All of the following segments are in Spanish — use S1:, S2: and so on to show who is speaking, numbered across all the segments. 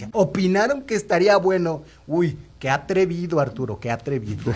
S1: competencia. Opinaron que estaría bueno. Uy, qué atrevido, Arturo, qué atrevido.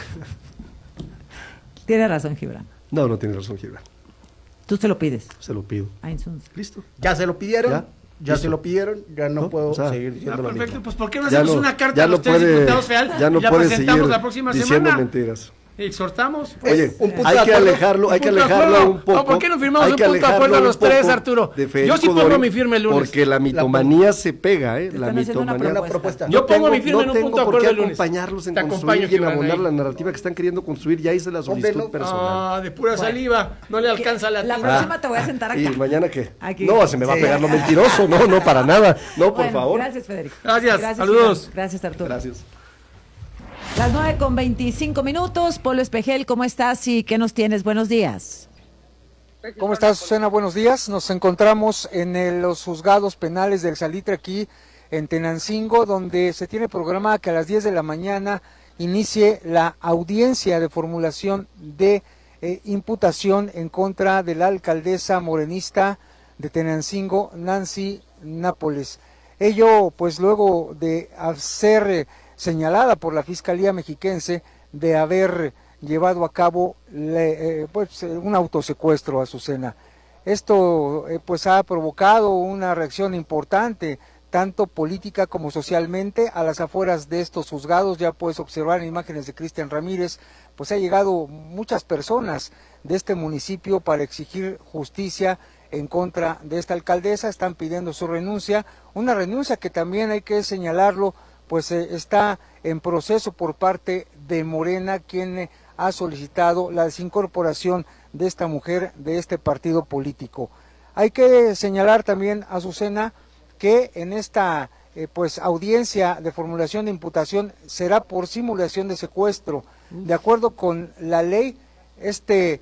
S2: Tiene razón, Gibran.
S3: No tiene razón, Gibran.
S2: Tú se lo pides.
S3: Se lo pido.
S2: Listo.
S1: ¿Ya se lo pidieron? Ya se lo pidieron, ya no puedo seguir diciendo lo
S4: perfecto,
S1: mismo.
S4: pues ¿por qué no hacemos una carta a los tres diputados feal
S3: ya no
S4: y la
S3: puede
S4: presentamos
S3: seguir
S4: la próxima
S3: diciendo
S4: semana?
S3: mentiras.
S4: Exhortamos.
S3: Oye, hay que alejarlo un poco.
S4: No, ¿por qué no firmamos un punto de acuerdo a los tres, Arturo? Yo sí pongo mi firme el lunes.
S3: Porque la mitomanía se pega,
S2: La mitomanía.
S1: Una propuesta.
S4: Yo pongo mi firme en un punto de acuerdo el lunes.
S3: Acompañarlos en construir y en abonar la narrativa que están queriendo construir. Ya hice la solicitud personal.
S4: De pura saliva. No le alcanza la tinta.
S2: La próxima te voy a sentar acá.
S3: ¿Y mañana qué?
S2: Aquí.
S3: No, se me va a pegar lo mentiroso. No, para nada. No, por favor.
S2: Gracias, Federico.
S4: Gracias. Saludos.
S2: Gibran. Gracias, Arturo.
S3: Gracias.
S2: Las 9:25. Polo Espejel, ¿cómo estás y qué nos tienes? Buenos días.
S5: ¿Cómo estás, Susana? Buenos días. Nos encontramos en los juzgados penales del Salitre aquí en Tenancingo, donde se tiene programada que a las 10 de la mañana inicie la audiencia de formulación de imputación en contra de la alcaldesa morenista de Tenancingo, Nancy Nápoles. Ello, pues luego de ser señalada por la Fiscalía Mexiquense de haber llevado a cabo un autosecuestro, Azucena. Esto pues ha provocado una reacción importante, tanto política como socialmente. A las afueras de estos juzgados, ya puedes observar imágenes de Cristian Ramírez, pues ha llegado muchas personas de este municipio para exigir justicia en contra de esta alcaldesa. Están pidiendo su renuncia, una renuncia que también hay que señalarlo, pues está en proceso por parte de Morena, quien ha solicitado la desincorporación de esta mujer de este partido político. Hay que señalar también, Azucena, que en esta audiencia de formulación de imputación será por simulación de secuestro. De acuerdo con la ley, este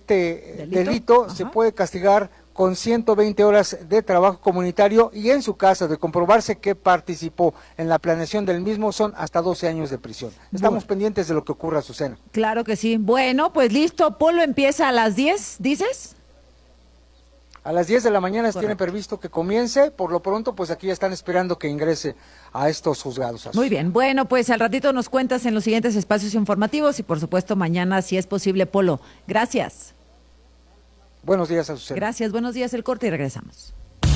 S5: delito se puede castigar con 120 horas de trabajo comunitario y en su caso de comprobarse que participó en la planeación del mismo son hasta 12 años de prisión. Estamos pendientes de lo que ocurra, Azucena.
S2: Claro que sí. Bueno, pues listo. Polo empieza a las 10, ¿dices?
S5: A las 10 de la mañana tiene previsto que comience. Por lo pronto, pues aquí ya están esperando que ingrese a estos juzgados. Azucena.
S2: Muy bien. Bueno, pues al ratito nos cuentas en los siguientes espacios informativos y por supuesto mañana, si es posible, Polo. Gracias.
S5: Buenos días, Azucena.
S2: Gracias, buenos días, el corte y regresamos.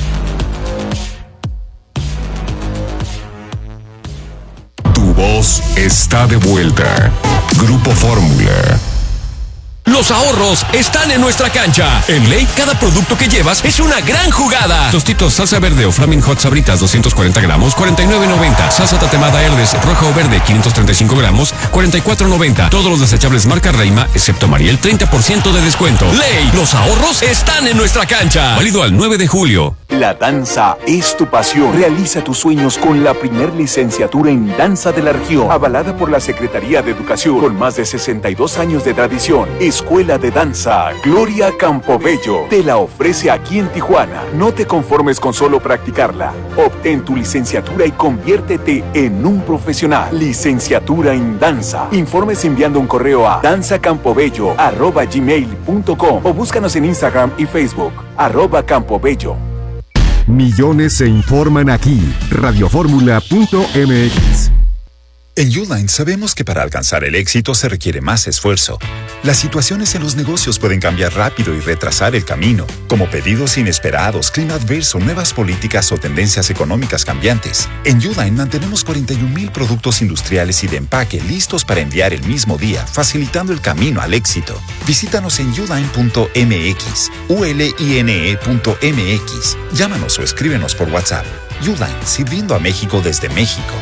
S6: Tu voz está de vuelta. Grupo Fórmula. Los ahorros están en nuestra cancha. En Ley, cada producto que llevas es una gran jugada. Tostitos salsa verde o Flaming Hot Sabritas 240 gramos, 49.90. Salsa tatemada Herdes roja o verde 535 gramos, 44.90. Todos los desechables marca Reima, excepto Mariel, 30% de descuento. Ley, los ahorros están en nuestra cancha. Válido al 9 de julio.
S7: La danza es tu pasión. Realiza tus sueños con la primer licenciatura en danza de la región, avalada por la Secretaría de Educación, con más de 62 años de tradición. Escuela de Danza Gloria Campobello te la ofrece aquí en Tijuana. No te conformes con solo practicarla. Obtén tu licenciatura y conviértete en un profesional. Licenciatura en Danza. Informes enviando un correo a danzacampobello@gmail.com o búscanos en Instagram y Facebook @Campobello.
S6: Millones se informan aquí. Radioformula.mx.
S8: En Uline sabemos que para alcanzar el éxito se requiere más esfuerzo. Las situaciones en los negocios pueden cambiar rápido y retrasar el camino, como pedidos inesperados, clima adverso, nuevas políticas o tendencias económicas cambiantes. En Uline mantenemos 41,000 productos industriales y de empaque listos para enviar el mismo día, facilitando el camino al éxito. Visítanos en uline.mx, uline.mx. Llámanos o escríbenos por WhatsApp. Uline, sirviendo a México desde México.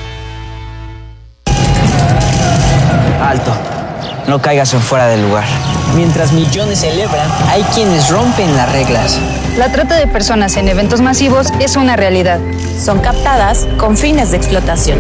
S9: Alto, no caigas en fuera del lugar. Mientras millones celebran, hay quienes rompen las reglas.
S10: La trata de personas en eventos masivos es una realidad.
S11: Son captadas con fines de explotación.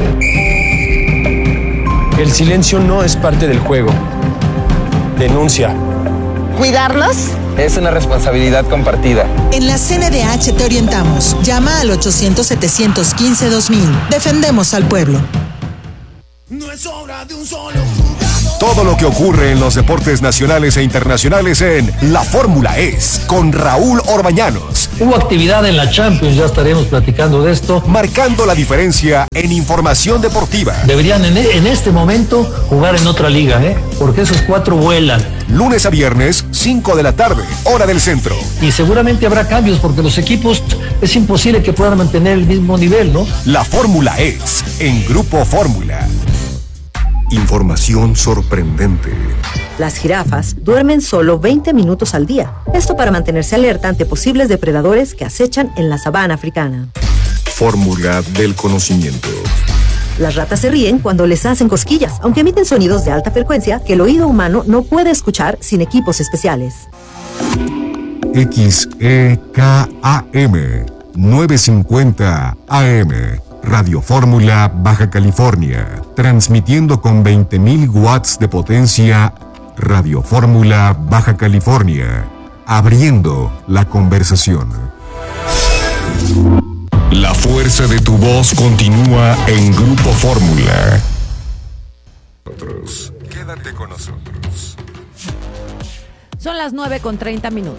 S12: El silencio no es parte del juego. Denuncia.
S11: ¿Cuidarlos?
S12: Es una responsabilidad compartida.
S13: En la CNDH te orientamos. Llama al 800-715-2000. Defendemos al pueblo.
S6: No es obra de un solo jugador. Todo lo que ocurre en los deportes nacionales e internacionales en La Fórmula es con Raúl Orbañanos
S14: Hubo actividad en la Champions, ya estaremos platicando de esto.
S6: Marcando la diferencia en información deportiva.
S14: Deberían en este momento jugar en otra liga, porque esos 4 vuelan.
S6: Lunes a viernes, 5 de la tarde, hora del centro.
S14: Y seguramente habrá cambios porque los equipos es imposible que puedan mantener el mismo nivel, ¿no?
S6: La fórmula es en Grupo Fórmula. Información sorprendente.
S15: Las jirafas duermen solo 20 minutos al día. Esto para mantenerse alerta ante posibles depredadores que acechan en la sabana africana.
S6: Fórmula del conocimiento.
S15: Las ratas se ríen cuando les hacen cosquillas, aunque emiten sonidos de alta frecuencia que el oído humano no puede escuchar sin equipos especiales.
S6: XEKAM 950 AM. Radio Fórmula, Baja California. Transmitiendo con 20.000 watts de potencia. Radio Fórmula, Baja California. Abriendo la conversación. La fuerza de tu voz continúa en Grupo Fórmula. Quédate con nosotros.
S2: Son las 9:30.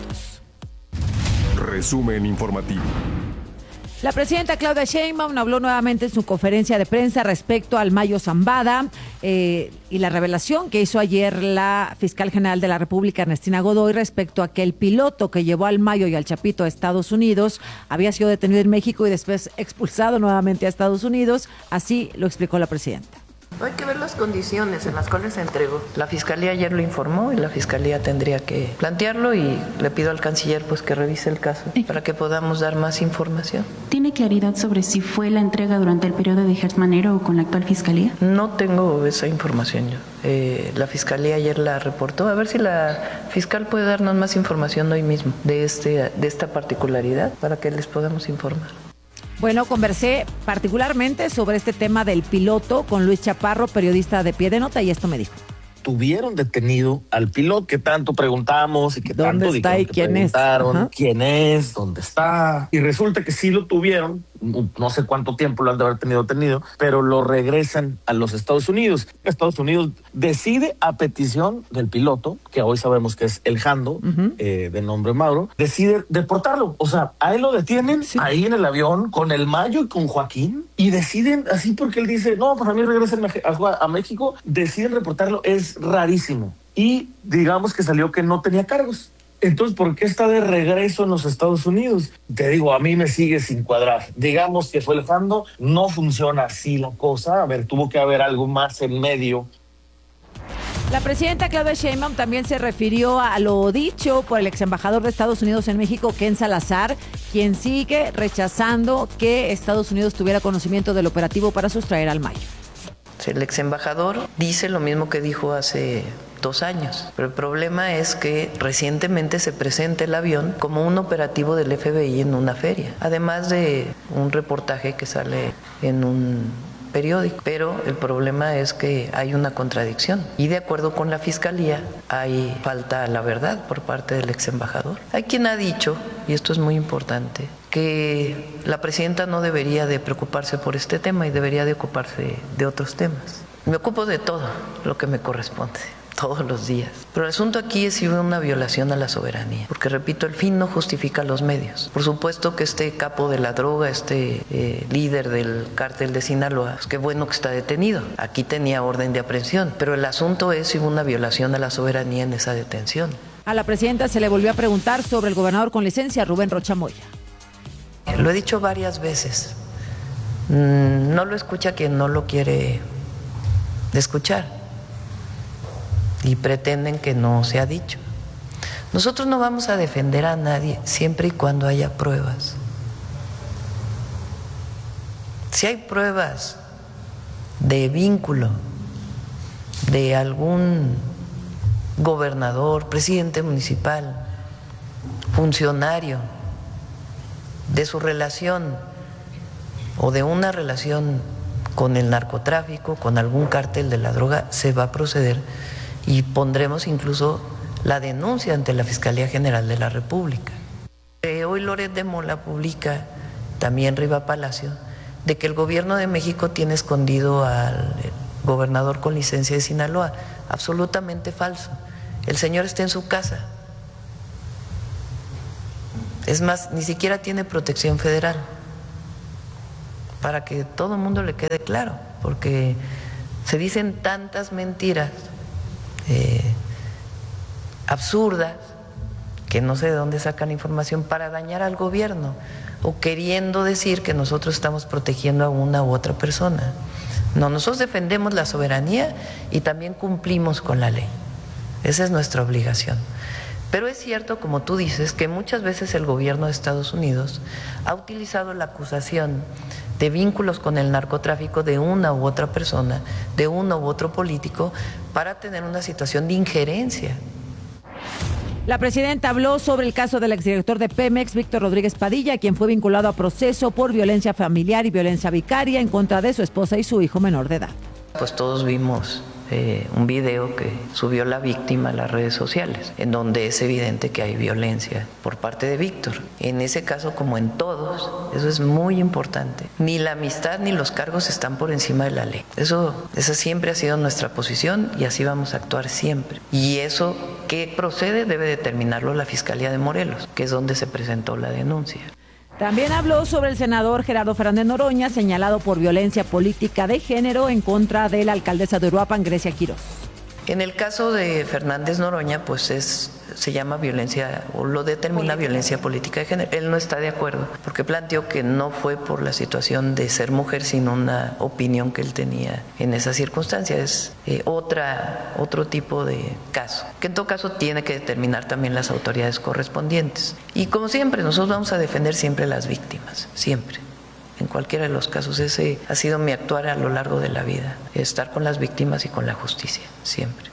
S6: Resumen informativo.
S2: La presidenta Claudia Sheinbaum habló nuevamente en su conferencia de prensa respecto al Mayo Zambada y la revelación que hizo ayer la fiscal general de la República, Ernestina Godoy, respecto a que el piloto que llevó al Mayo y al Chapito a Estados Unidos había sido detenido en México y después expulsado nuevamente a Estados Unidos. Así lo explicó la presidenta.
S16: Hay que ver las condiciones en las cuales se entregó. La Fiscalía ayer lo informó y la Fiscalía tendría que plantearlo y le pido al canciller pues que revise el caso para que podamos dar más información.
S17: ¿Tiene claridad sobre si fue la entrega durante el periodo de Gertz Manero o con la actual Fiscalía?
S16: No tengo esa información yo. La Fiscalía ayer la reportó. A ver si la fiscal puede darnos más información hoy mismo de esta particularidad para que les podamos informar.
S2: Bueno, conversé particularmente sobre este tema del piloto con Luis Chaparro, periodista de Pie de Nota, y esto me dijo.
S18: Tuvieron detenido al piloto que tanto preguntamos y que
S2: ¿dónde
S18: tanto
S2: está y quién
S18: preguntaron quién es, dónde está, y resulta que sí lo tuvieron. No sé cuánto tiempo lo han de haber tenido, pero lo regresan a los Estados Unidos. Estados Unidos decide, a petición del piloto, que hoy sabemos que es el Jando, de nombre Mauro, decide deportarlo. O sea, a él lo detienen ahí en el avión con el Mayo y con Joaquín, y deciden, así porque él dice, no, pues a mí regresen a México, deciden reportarlo. Es rarísimo. Y digamos que salió que no tenía cargos. Entonces, ¿por qué está de regreso en los Estados Unidos? Te digo, a mí me sigue sin cuadrar. Digamos que fue el Jando, no funciona así la cosa. A ver, tuvo que haber algo más en medio.
S2: La presidenta Claudia Sheinbaum también se refirió a lo dicho por el ex embajador de Estados Unidos en México, Ken Salazar, quien sigue rechazando que Estados Unidos tuviera conocimiento del operativo para sustraer al Mayo.
S16: El ex embajador dice lo mismo que dijo hace 2 años, pero el problema es que recientemente se presenta el avión como un operativo del FBI en una feria, además de un reportaje que sale en un periódico, pero el problema es que hay una contradicción y de acuerdo con la Fiscalía hay falta a la verdad por parte del ex embajador. Hay quien ha dicho, y esto es muy importante, que la presidenta no debería de preocuparse por este tema y debería de ocuparse de otros temas. Me ocupo de todo lo que me corresponde, todos los días. Pero el asunto aquí es si hubo una violación a la soberanía, porque repito, el fin no justifica los medios. Por supuesto que este capo de la droga, líder del cártel de Sinaloa, pues qué bueno que está detenido. Aquí tenía orden de aprehensión, pero el asunto es si hubo una violación a la soberanía en esa detención.
S2: A la presidenta se le volvió a preguntar sobre el gobernador con licencia, Rubén Rocha Moya.
S16: Lo he dicho varias veces. No lo escucha quien no lo quiere escuchar. Y pretenden que no se ha dicho. Nosotros no vamos a defender a nadie siempre y cuando haya pruebas. Si hay pruebas de vínculo de algún gobernador, presidente municipal, funcionario, de su relación o de una relación con el narcotráfico, con algún cártel de la droga, se va a proceder y pondremos incluso la denuncia ante la Fiscalía General de la República. Hoy Loret de Mola publica, también Riva Palacio, de que el gobierno de México tiene escondido al gobernador con licencia de Sinaloa. Absolutamente falso. El señor está en su casa. Es más, ni siquiera tiene protección federal, para que todo el mundo le quede claro, porque se dicen tantas mentiras absurdas que no sé de dónde sacan información para dañar al gobierno o queriendo decir que nosotros estamos protegiendo a una u otra persona. No, nosotros defendemos la soberanía y también cumplimos con la ley. Esa es nuestra obligación. Pero es cierto, como tú dices, que muchas veces el gobierno de Estados Unidos ha utilizado la acusación de vínculos con el narcotráfico de una u otra persona, de uno u otro político, para tener una situación de injerencia.
S2: La presidenta habló sobre el caso del exdirector de Pemex, Víctor Rodríguez Padilla, quien fue vinculado a proceso por violencia familiar y violencia vicaria en contra de su esposa y su hijo menor de edad.
S16: Pues todos vimos un video que subió la víctima a las redes sociales, en donde es evidente que hay violencia por parte de Víctor. En ese caso, como en todos, eso es muy importante. Ni la amistad ni los cargos están por encima de la ley. Esa siempre ha sido nuestra posición y así vamos a actuar siempre. Y eso que procede debe determinarlo la Fiscalía de Morelos, que es donde se presentó la denuncia.
S2: También habló sobre el senador Gerardo Fernández Noroña, señalado por violencia política de género en contra de la alcaldesa de Uruapan, Grecia Quirós.
S16: En el caso de Fernández Noroña, pues se llama violencia, o lo determina violencia política de género. Él no está de acuerdo, porque planteó que no fue por la situación de ser mujer, sino una opinión que él tenía en esa circunstancia. Es otro tipo de caso, que en todo caso tiene que determinar también las autoridades correspondientes. Y como siempre, nosotros vamos a defender siempre a las víctimas, siempre. En cualquiera de los casos, ese ha sido mi actuar a lo largo de la vida, estar con las víctimas y con la justicia, siempre.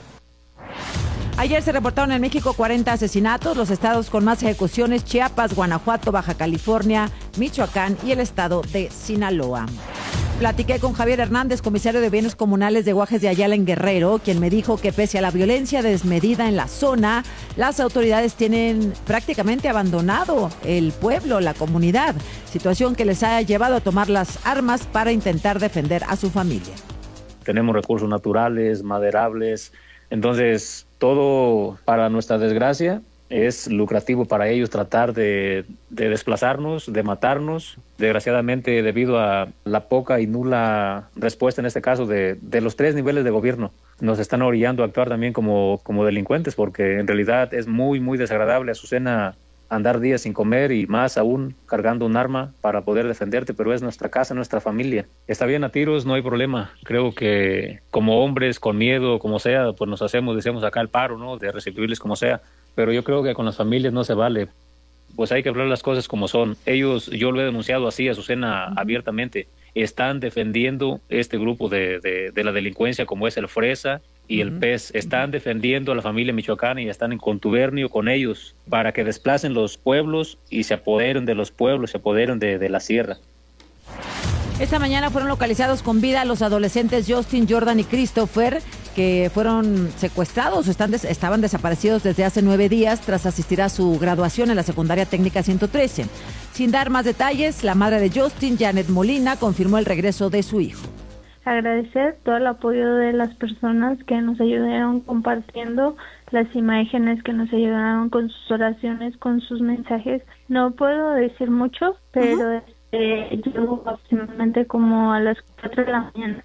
S2: Ayer se reportaron en México 40 asesinatos, los estados con más ejecuciones: Chiapas, Guanajuato, Baja California, Michoacán y el estado de Sinaloa. Platiqué con Javier Hernández, comisario de Bienes Comunales de Guajes de Ayala en Guerrero, quien me dijo que pese a la violencia desmedida en la zona, las autoridades tienen prácticamente abandonado el pueblo, la comunidad, situación que les ha llevado a tomar las armas para intentar defender a su familia.
S19: Tenemos recursos naturales, maderables, entonces todo, para nuestra desgracia, es lucrativo para ellos tratar de desplazarnos, de matarnos. Desgraciadamente, debido a la poca y nula respuesta, en este caso, de los tres niveles de gobierno, nos están orillando a actuar también como delincuentes, porque en realidad es muy, muy desagradable, Azucena, andar días sin comer y más aún cargando un arma para poder defenderte, pero es nuestra casa, nuestra familia. Está bien a tiros, no hay problema. Creo que como hombres, con miedo, como sea, pues nos decimos acá el paro, ¿no? De recibirles como sea. Pero yo creo que con las familias no se vale. Pues hay que hablar las cosas como son. Ellos, yo lo he denunciado así, Azucena, abiertamente, están defendiendo este grupo de la delincuencia como es el Fresa y el PES. Están defendiendo a la familia michoacana y están en contubernio con ellos para que desplacen los pueblos y se apoderen de los pueblos, se apoderen de la sierra.
S2: Esta mañana fueron localizados con vida los adolescentes Justin, Jordan y Christopher, que fueron secuestrados o estaban desaparecidos desde hace 9 días tras asistir a su graduación en la secundaria técnica 113. Sin dar más detalles, la madre de Justin, Janet Molina, confirmó el regreso de su hijo.
S20: Agradecer todo el apoyo de las personas que nos ayudaron compartiendo las imágenes, que nos ayudaron con sus oraciones, con sus mensajes. No puedo decir mucho, pero llego aproximadamente como a las 4 de la mañana.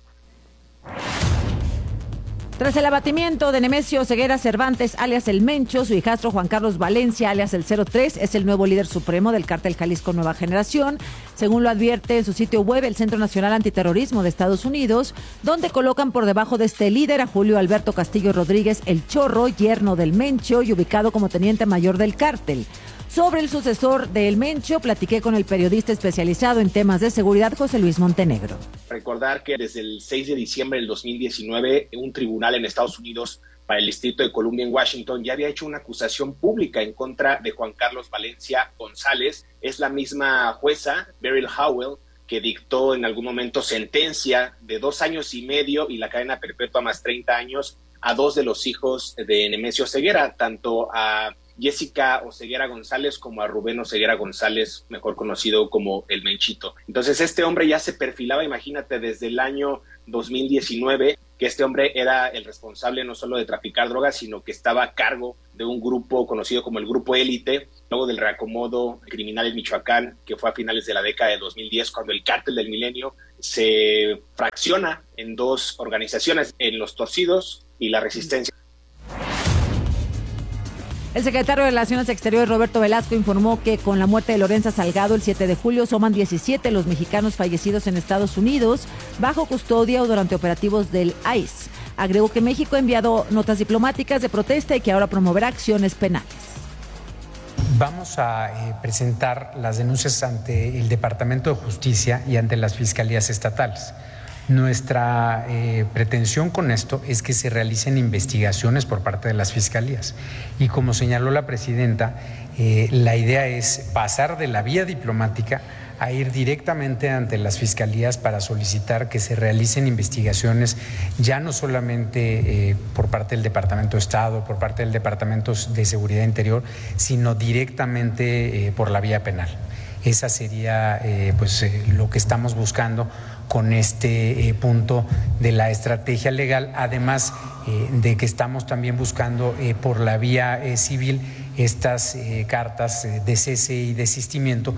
S2: Tras el abatimiento de Nemesio Ceguera Cervantes, alias El Mencho, su hijastro Juan Carlos Valencia, alias El 03, es el nuevo líder supremo del cártel Jalisco Nueva Generación, según lo advierte en su sitio web el Centro Nacional Antiterrorismo de Estados Unidos, donde colocan por debajo de este líder a Julio Alberto Castillo Rodríguez, El Chorro, yerno del Mencho y ubicado como teniente mayor del cártel. Sobre el sucesor de El Mencho, platiqué con el periodista especializado en temas de seguridad, José Luis Montenegro.
S21: Recordar que desde el 6 de diciembre del 2019, un tribunal en Estados Unidos para el Distrito de Columbia en Washington ya había hecho una acusación pública en contra de Juan Carlos Valencia González. Es la misma jueza, Beryl Howell, que dictó en algún momento sentencia de 2 años y medio y la cadena perpetua más 30 años a 2 de los hijos de Nemesio Ceguera, tanto a Jessica Oseguera González como a Rubén Oseguera González, mejor conocido como El Menchito. Entonces este hombre ya se perfilaba, imagínate, desde el año 2019, que que este hombre era el responsable no solo de traficar drogas, sino que estaba a cargo de un grupo conocido como el Grupo Élite, luego del reacomodo criminal en Michoacán, que fue a finales de la década de 2010, cuando el Cártel del Milenio se fracciona en dos organizaciones, en Los Torcidos y La Resistencia.
S2: El secretario de Relaciones Exteriores, Roberto Velasco, informó que con la muerte de Lorenza Salgado el 7 de julio suman 17 los mexicanos fallecidos en Estados Unidos bajo custodia o durante operativos del ICE. Agregó que México ha enviado notas diplomáticas de protesta y que ahora promoverá acciones penales.
S1: Vamos a presentar las denuncias ante el Departamento de Justicia y ante las fiscalías estatales. Nuestra pretensión con esto es que se realicen investigaciones por parte de las fiscalías. Y como señaló la presidenta, la idea es pasar de la vía diplomática a ir directamente ante las fiscalías para solicitar que se realicen investigaciones ya no solamente por parte del Departamento de Estado, por parte del Departamento de Seguridad Interior, sino directamente por la vía penal. Esa sería lo que estamos buscando con este punto de la estrategia legal, además de que estamos también buscando por la vía civil estas cartas de cese y desistimiento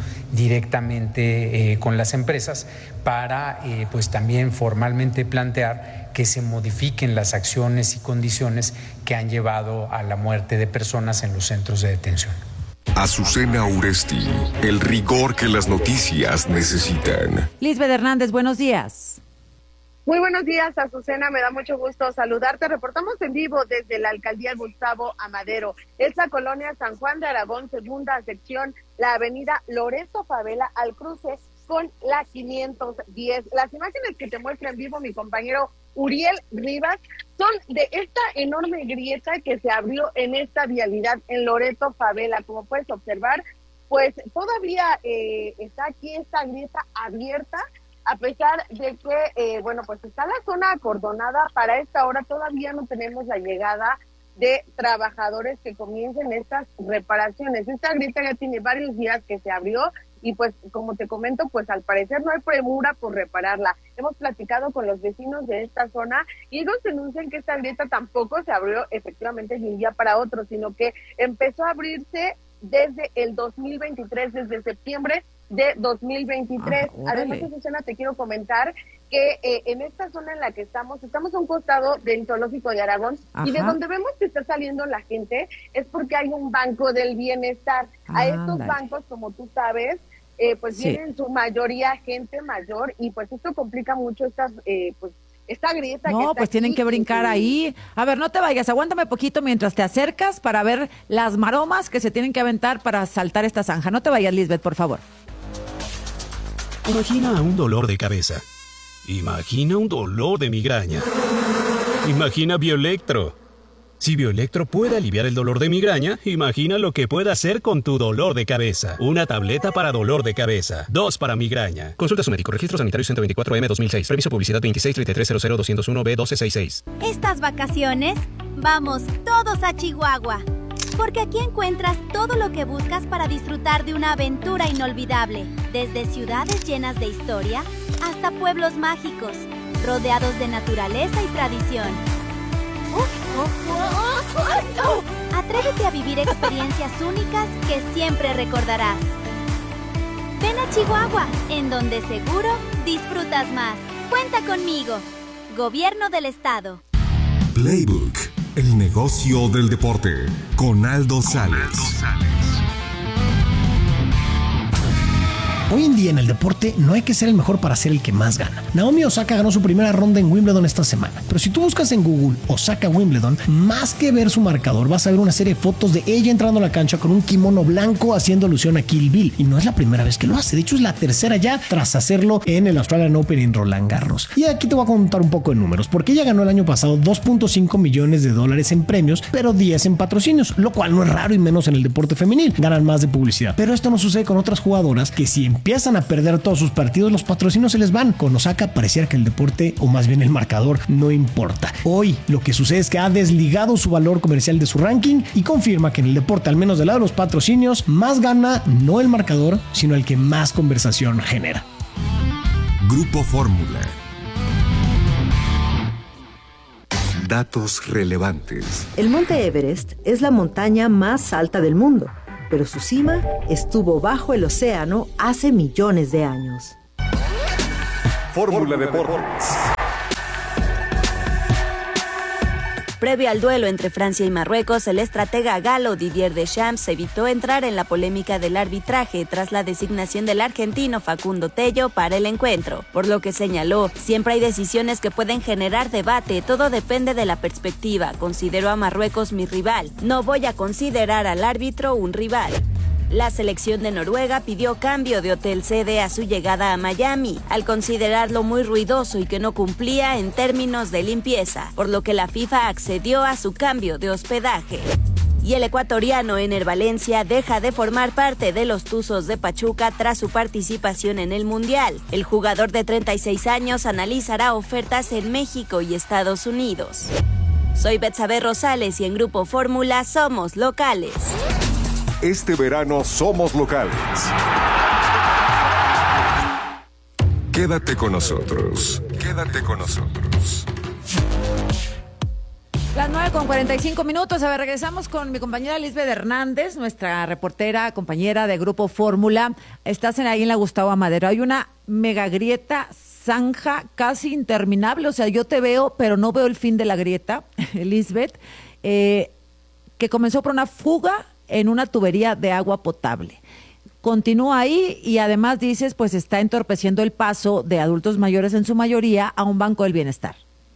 S1: directamente con las empresas para también formalmente plantear que se modifiquen las acciones y condiciones que han llevado a la muerte de personas en los centros de detención.
S6: Azucena Uresti, el rigor que las noticias necesitan.
S2: Lisbeth Hernández, buenos días.
S22: Muy buenos días, Azucena, me da mucho gusto saludarte. Reportamos en vivo desde la alcaldía Gustavo Amadero. Es la colonia San Juan de Aragón, segunda sección, la avenida Lorenzo Favela, al cruce con la 510. Las imágenes que te muestra en vivo mi compañero Uriel Rivas son de esta enorme grieta que se abrió en esta vialidad en Loreto Favela. Como puedes observar, pues todavía está aquí esta grieta abierta, a pesar de que, pues está la zona acordonada. Para esta hora todavía no tenemos la llegada de trabajadores que comiencen estas reparaciones. Esta grieta ya tiene varios días que se abrió y pues como te comento, pues al parecer no hay premura por repararla. Hemos platicado con los vecinos de esta zona y ellos denuncian que esta grieta tampoco se abrió efectivamente de un día para otro, sino que empezó a abrirse desde el 2023, desde septiembre de 2023. Además, Susana, te quiero comentar que en esta zona en la que estamos a un costado del Zoológico de Aragón. Ajá. Y de donde vemos que está saliendo la gente es porque hay un banco del bienestar. A estos bancos, como tú sabes, vienen en su mayoría gente mayor y pues esto complica mucho esta grieta.
S2: No, pues tienen que brincar ahí. A ver, no te vayas, aguántame poquito mientras te acercas para ver las maromas que se tienen que aventar para saltar esta zanja. No te vayas, Lisbeth, por favor.
S23: Imagina un dolor de cabeza. Imagina un dolor de migraña. Imagina Bioelectro. Si Bioelectro puede aliviar el dolor de migraña, imagina lo que puede hacer con tu dolor de cabeza. Una tableta para dolor de cabeza, 2 para migraña. Consulta a su médico. Registro Sanitario 124M 2006. Permiso Publicidad 2633000201B1266.
S24: Estas vacaciones, vamos todos a Chihuahua. Porque aquí encuentras todo lo que buscas para disfrutar de una aventura inolvidable. Desde ciudades llenas de historia hasta pueblos mágicos, rodeados de naturaleza y tradición. Atrévete a vivir experiencias únicas que siempre recordarás. Ven a Chihuahua, en donde seguro disfrutas más. Cuenta conmigo. Gobierno del Estado.
S6: Playbook, el negocio del deporte, con Aldo Sales.
S25: Hoy en día en el deporte no hay que ser el mejor para ser el que más gana. Naomi Osaka ganó su primera ronda en Wimbledon esta semana, pero si tú buscas en Google Osaka Wimbledon, más que ver su marcador vas a ver una serie de fotos de ella entrando a la cancha con un kimono blanco haciendo alusión a Kill Bill, y no es la primera vez que lo hace, de hecho es la tercera ya tras hacerlo en el Australian Open en Roland Garros. Y aquí te voy a contar un poco de números, porque ella ganó el año pasado $2.5 millones en premios, pero 10 en patrocinios, lo cual no es raro y menos en el deporte femenil, ganan más de publicidad. Pero esto no sucede con otras jugadoras que si empiezan a perder todos sus partidos, los patrocinios se les van. Con Osaka pareciera que el deporte, o más bien el marcador, no importa. Hoy lo que sucede es que ha desligado su valor comercial de su ranking y confirma que en el deporte, al menos del lado de los patrocinios, más gana no el marcador, sino el que más conversación genera.
S6: Grupo Fórmula.
S3: Datos relevantes.
S15: El Monte Everest es la montaña más alta del mundo, pero su cima estuvo bajo el océano hace millones de años.
S3: Fórmula Deportes.
S4: Previo al duelo entre Francia y Marruecos, el estratega galo Didier Deschamps evitó entrar en la polémica del arbitraje tras la designación del argentino Facundo Tello para el encuentro, por lo que señaló: siempre hay decisiones que pueden generar debate, todo depende de la perspectiva. Considero a Marruecos mi rival, no voy a considerar al árbitro un rival. La selección de Noruega pidió cambio de hotel sede a su llegada a Miami, al considerarlo muy ruidoso y que no cumplía en términos de limpieza, por lo que la FIFA accedió a su cambio de hospedaje. Y el ecuatoriano Ener Valencia deja de formar parte de los Tuzos de Pachuca tras su participación en el Mundial. El jugador de 36 años analizará ofertas en México y Estados Unidos. Soy Betsabe Rosales y en Grupo Fórmula somos locales.
S3: Este verano somos locales. Quédate con nosotros. Quédate con nosotros.
S2: Las 9:45. A ver, regresamos con mi compañera Lisbeth Hernández, nuestra reportera, compañera de Grupo Fórmula. Estás ahí en la Gustavo Amadero. Hay una mega grieta, zanja, casi interminable. O sea, yo te veo, pero no veo el fin de la grieta, Lisbeth, que comenzó por una fuga en una tubería de agua potable. Continúa ahí y además dices, pues está entorpeciendo el paso de adultos mayores en su mayoría a un banco del bienestar.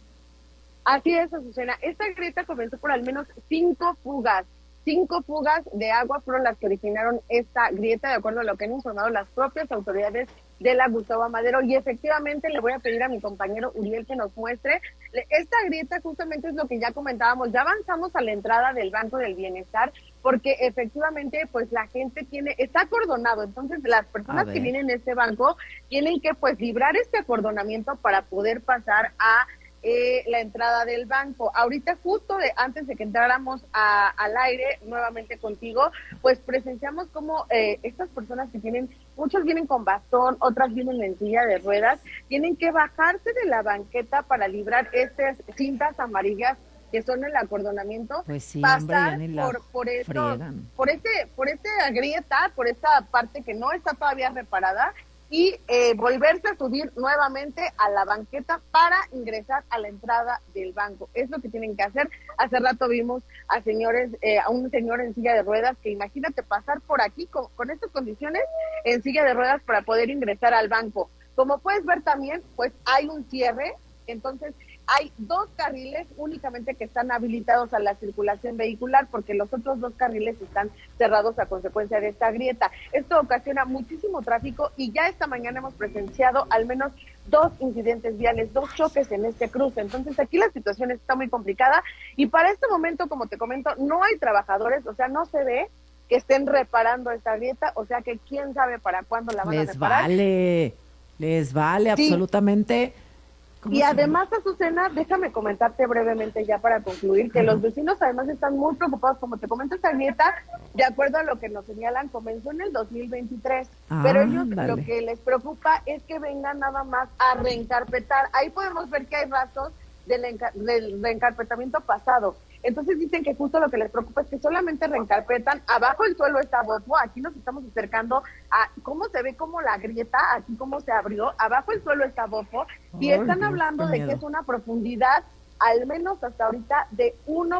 S22: Así es, Azucena. Esta grieta comenzó por al menos 5 fugas. 5 fugas de agua fueron las que originaron esta grieta, de acuerdo a lo que han informado las propias autoridades de la Gustavo Amadero. Y efectivamente le voy a pedir a mi compañero Uriel que nos muestre. Esta grieta justamente es lo que ya comentábamos. Ya avanzamos a la entrada del Banco del Bienestar, porque efectivamente pues la gente está acordonado. Entonces las personas que vienen a este banco tienen que pues librar este acordonamiento para poder pasar a la entrada del banco. Ahorita justo antes de que entráramos al aire nuevamente contigo, pues presenciamos como estas personas muchos vienen con bastón, otras vienen en silla de ruedas, tienen que bajarse de la banqueta para librar estas cintas amarillas que son el acordonamiento,
S2: pues sí,
S22: pasar por esta grieta, por esta parte que no está todavía reparada, y volverse a subir nuevamente a la banqueta para ingresar a la entrada del banco. Es lo que tienen que hacer. Hace rato vimos a un señor en silla de ruedas, que imagínate pasar por aquí con estas condiciones en silla de ruedas para poder ingresar al banco. Como puedes ver también, pues hay un cierre, entonces hay 2 carriles únicamente que están habilitados a la circulación vehicular, porque los otros 2 carriles están cerrados a consecuencia de esta grieta. Esto ocasiona muchísimo tráfico y ya esta mañana hemos presenciado al menos 2 incidentes viales, 2 choques en este cruce. Entonces aquí la situación está muy complicada y para este momento, como te comento, no hay trabajadores, o sea, no se ve que estén reparando esta grieta, o sea que quién sabe para cuándo la van a reparar.
S2: Les vale
S22: sí.
S2: Absolutamente.
S22: Y además, Azucena, déjame comentarte brevemente ya para concluir, que los vecinos además están muy preocupados. Como te comento, esta grieta, de acuerdo a lo que nos señalan, comenzó en el 2023, pero ellos lo que les preocupa es que vengan nada más a reencarpetar. Ahí podemos ver que hay rastros del reencarpetamiento pasado. Entonces dicen que justo lo que les preocupa es que solamente reencarpetan. Abajo el suelo está bofo. Aquí nos estamos acercando a cómo se ve como la grieta, aquí cómo se abrió. Abajo el suelo está bofo y están hablando de que es una profundidad al menos hasta ahorita de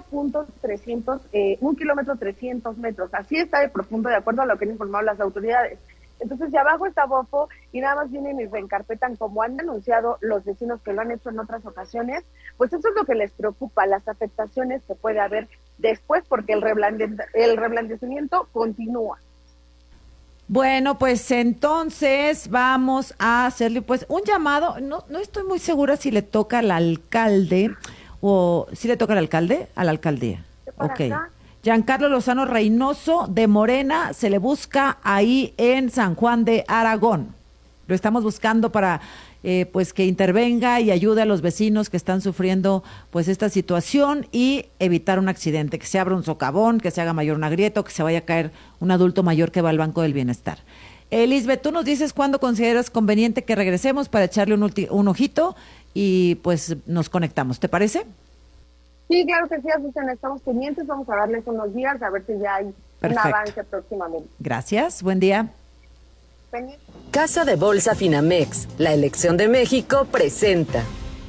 S22: 1 kilómetro 300 metros. Así está de profundo, de acuerdo a lo que han informado las autoridades. Entonces, si abajo está bofo y nada más vienen y reencarpetan, como han denunciado los vecinos que lo han hecho en otras ocasiones, pues eso es lo que les preocupa, las afectaciones que puede haber después, porque el reblandecimiento continúa.
S2: Bueno, pues entonces vamos a hacerle pues un llamado. No estoy muy segura si le toca al alcalde o si le toca al alcalde, a la alcaldía. Ok. Giancarlo Lozano Reynoso de Morena, se le busca ahí en San Juan de Aragón. Lo estamos buscando para pues que intervenga y ayude a los vecinos que están sufriendo pues esta situación y evitar un accidente, que se abra un socavón, que se haga mayor una grieta o que se vaya a caer un adulto mayor que va al Banco del Bienestar. Lisbeth, tú nos dices cuándo consideras conveniente que regresemos para echarle un ojito y pues nos conectamos, ¿te parece?
S22: Sí, claro que sí, Azucena, estamos pendientes, vamos a darles unos días a ver si ya hay
S2: Perfecto.
S22: un avance próximamente.
S2: Gracias, buen día.
S5: Casa de Bolsa Finamex, la elección de México presenta.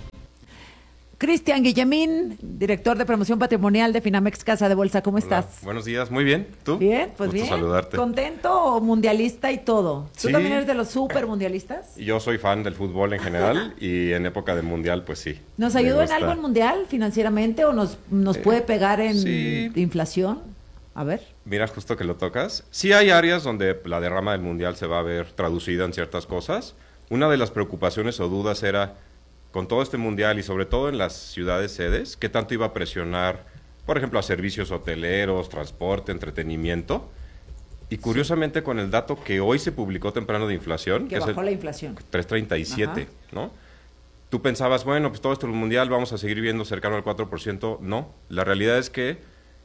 S2: Cristian Guillemín, director de promoción patrimonial de Finamex Casa de Bolsa, ¿cómo estás?
S7: Hola, buenos días, muy bien, ¿tú?
S2: Bien, pues
S7: Gusto
S2: bien.
S7: saludarte.
S2: ¿Contento, mundialista y todo? ¿Tú
S7: Sí.
S2: también eres de los super mundialistas?
S7: Yo soy fan del fútbol en general y en época de mundial, pues sí.
S2: ¿Nos
S7: me
S2: ayudó en
S7: gusta.
S2: algo el mundial financieramente o nos puede pegar en
S7: sí.
S2: inflación? A ver.
S7: Mira, justo que lo tocas. Sí hay áreas donde la derrama del mundial se va a ver traducida en ciertas cosas. Una de las preocupaciones o dudas era, con todo este mundial y sobre todo en las ciudades sedes, ¿qué tanto iba a presionar, por ejemplo, a servicios hoteleros, transporte, entretenimiento? Y curiosamente con el dato que hoy se publicó temprano de inflación,
S2: Que
S7: es
S2: bajó
S7: el
S2: la inflación.
S7: 3.37, ¿no? Tú pensabas, bueno, pues todo esto el mundial vamos a seguir viendo cercano al 4%. No, la realidad es que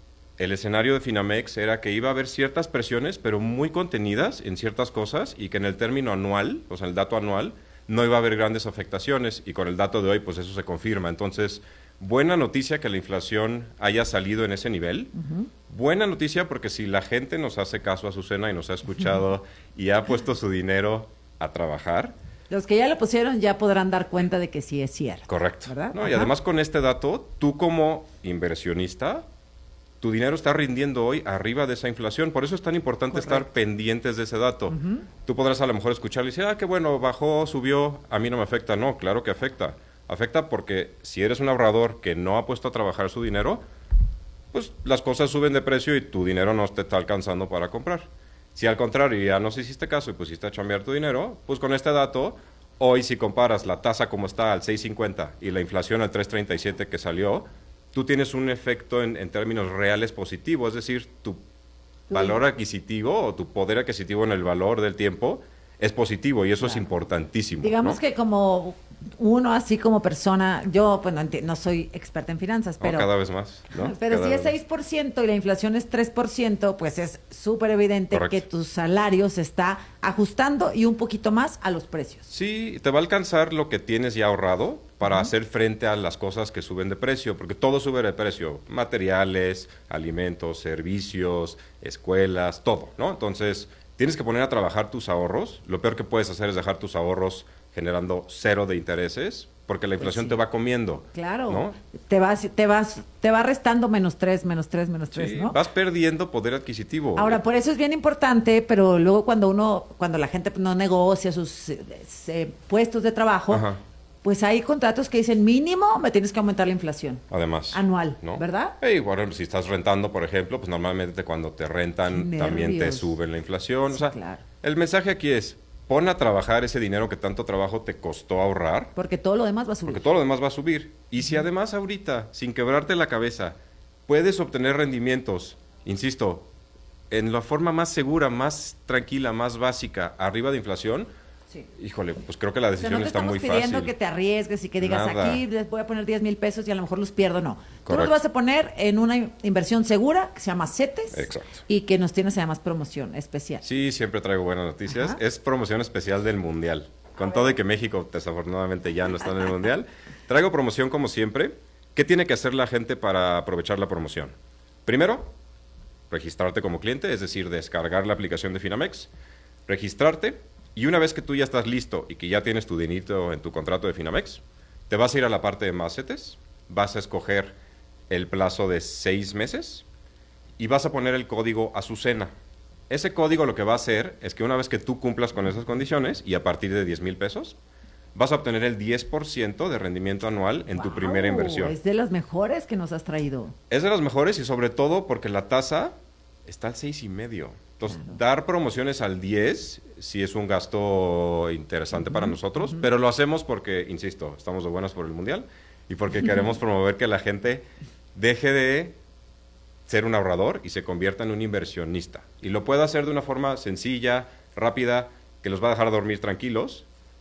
S7: el escenario de Finamex era que iba a haber ciertas presiones, pero muy contenidas en ciertas cosas y que en el término anual, o sea, el dato anual, no iba a haber grandes afectaciones y con el dato de hoy, pues eso se confirma. Entonces, buena noticia que la inflación haya salido en ese nivel. Buena noticia porque si la gente nos hace caso, Azucena, y nos ha escuchado y ha puesto su dinero a trabajar.
S2: Los que ya lo pusieron ya podrán dar cuenta de que sí es cierto.
S7: Correcto.
S2: ¿Verdad?
S7: ¿No? Y además con este dato, tú como inversionista, tu dinero está rindiendo hoy arriba de esa inflación. Por eso es tan importante estar pendientes de ese dato. Tú podrás a lo mejor escucharlo y decir, qué bueno, bajó, subió, a mí no me afecta. No, claro que afecta. Afecta porque si eres un ahorrador que no ha puesto a trabajar su dinero, pues las cosas suben de precio y tu dinero no te está alcanzando para comprar. Si al contrario ya no se hiciste caso y pusiste a chambear tu dinero, pues con este dato, hoy si comparas la tasa como está al 6.50 y la inflación al 3.37 que salió, tú tienes un efecto en términos reales positivo, es decir, tu valor adquisitivo o tu poder adquisitivo en el valor del tiempo es positivo y eso es importantísimo.
S2: Digamos
S7: ¿no?
S2: que como uno así como persona, yo pues no soy experta en finanzas, pero...
S7: cada vez más, ¿no?
S2: Pero
S7: Cada
S2: si es
S7: vez
S2: 6% y la inflación es 3%, pues es súper evidente
S7: Correcto.
S2: que tu salario se está ajustando y un poquito más a los precios.
S7: Sí, te va a alcanzar lo que tienes ya ahorrado para hacer frente a las cosas que suben de precio, porque todo sube de precio, materiales, alimentos, servicios, escuelas, todo, ¿no? Entonces, tienes que poner a trabajar tus ahorros. Lo peor que puedes hacer es dejar tus ahorros generando 0 de intereses, porque la inflación
S2: sí.
S7: te va comiendo.
S2: Claro,
S7: ¿no?
S2: te va restando -3, -3,
S7: Sí,
S2: ¿no?
S7: vas perdiendo poder adquisitivo.
S2: Ahora, por eso es bien importante, pero luego cuando la gente no negocia sus puestos de trabajo,
S7: Ajá.
S2: pues hay contratos que dicen mínimo me tienes que aumentar la inflación.
S7: Además.
S2: Anual,
S7: ¿no?
S2: ¿verdad?
S7: Igual, si estás rentando, por ejemplo, pues normalmente cuando te rentan
S2: Qué
S7: también te
S2: nervios.
S7: suben la inflación.
S2: Sí,
S7: o sea,
S2: claro.
S7: el mensaje aquí es, pon a trabajar ese dinero que tanto trabajo te costó ahorrar,
S2: Porque todo lo demás va a subir.
S7: porque todo lo demás va a subir. Y si además ahorita, sin quebrarte la cabeza, puedes obtener rendimientos, insisto, en la forma más segura, más tranquila, más básica, arriba de inflación,
S2: Sí.
S7: híjole, pues creo que la
S2: O sea,
S7: decisión
S2: no te
S7: está
S2: estamos
S7: muy
S2: pidiendo
S7: fácil.
S2: que te arriesgues y que digas,
S7: Nada.
S2: aquí les voy a poner 10,000 pesos y a lo mejor los pierdo, no. Tú
S7: Correcto.
S2: los vas a poner en una inversión segura que se llama CETES
S7: Exacto.
S2: y que nos tienes además promoción especial.
S7: Sí, siempre traigo buenas noticias.
S2: Ajá.
S7: Es promoción especial del Mundial. Con todo y que México desafortunadamente ya no está en el Mundial, traigo promoción como siempre. ¿Qué tiene que hacer la gente para aprovechar la promoción? Primero, registrarte como cliente, es decir, descargar la aplicación de Finamex, registrarte y una vez que tú ya estás listo y que ya tienes tu dinerito en tu contrato de Finamex, te vas a ir a la parte de más CETES, vas a escoger el plazo de 6 meses y vas a poner el código Azucena. Ese código lo que va a hacer es que una vez que tú cumplas con esas condiciones y a partir de 10,000 pesos, vas a obtener el 10% de rendimiento anual en tu primera inversión.
S2: Es de las mejores que nos has traído.
S7: Es de las mejores y sobre todo porque la tasa está al 6.5. Entonces, dar promociones al 10 sí es un gasto interesante para nosotros, pero lo hacemos porque, insisto, estamos de buenas por el Mundial y porque queremos promover que la gente deje de ser un ahorrador y se convierta en un inversionista. Y lo puede hacer de una forma sencilla, rápida, que los va a dejar dormir tranquilos.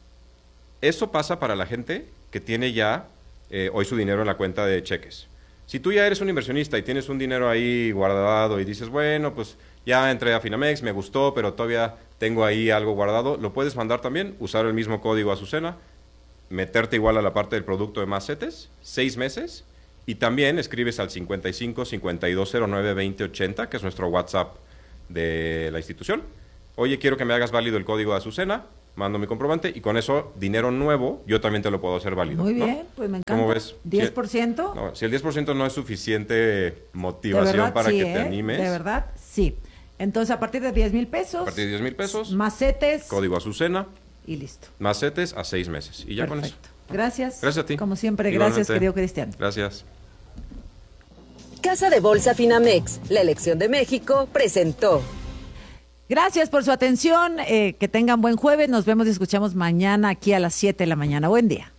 S7: Eso pasa para la gente que tiene ya hoy su dinero en la cuenta de cheques. Si tú ya eres un inversionista y tienes un dinero ahí guardado y dices, bueno, pues ya entré a Finamex, me gustó, pero todavía tengo ahí algo guardado, lo puedes mandar también, usar el mismo código Azucena, meterte igual a la parte del producto de más CETES, 6 meses, Y también escribes al 55 5209 2080, que es nuestro WhatsApp de la institución. Oye, quiero que me hagas válido el código de Azucena, mando mi comprobante y con eso, dinero nuevo, yo también te lo puedo hacer válido.
S2: Muy bien,
S7: ¿no?
S2: pues me encanta.
S7: ¿Cómo ves?
S2: ¿10%?
S7: Si el 10% no es suficiente motivación
S2: verdad,
S7: para
S2: sí,
S7: que te animes.
S2: De verdad, sí. Entonces, a partir de 10,000 pesos.
S7: A partir de 10,000 pesos.
S2: Macetes.
S7: Código Azucena.
S2: Y listo.
S7: Macetes a 6 meses. Y ya
S2: Perfecto.
S7: con eso.
S2: Gracias.
S7: Gracias a ti.
S2: Como siempre,
S7: Igualmente.
S2: gracias, querido Cristian.
S7: Gracias.
S5: Casa de Bolsa Finamex, la elección de México, presentó.
S2: Gracias por su atención. Que tengan buen jueves. Nos vemos y escuchamos mañana aquí a las 7 de la mañana. Buen día.